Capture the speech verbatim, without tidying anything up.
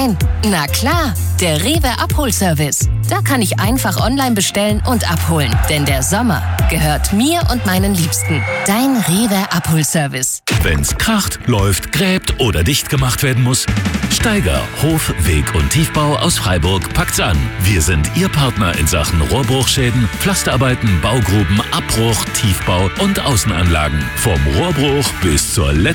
Nein, na klar, der Rewe Abholservice. Da kann ich einfach online bestellen und abholen. Denn der Sommer gehört mir und meinen Liebsten. Dein Rewe Abholservice. Wenn's kracht, läuft, gräbt oder dicht gemacht werden muss, Steiger, Hof, Weg und Tiefbau aus Freiburg packt's an. Wir sind Ihr Partner in Sachen Rohrbruchschäden, Pflasterarbeiten, Baugruben, Abbruch, Tiefbau und Außenanlagen. Vom Rohrbruch bis zur letzten